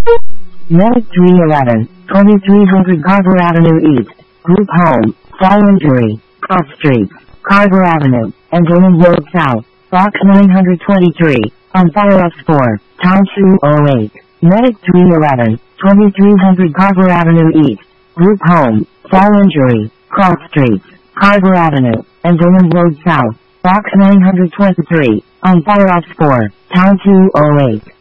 Medic 311, 2300 Carver Avenue East, Group Home, Fall Injury, Cross Street, Carver Avenue, and Dillon Road South, Box 923, on fire F4, Town 208. Medic 311, 2300 Carver Avenue East, Group Home, Fall Injury, Cross Street, Carver Avenue, and Dillon Road South, Box 923, on fire F4, Town 208.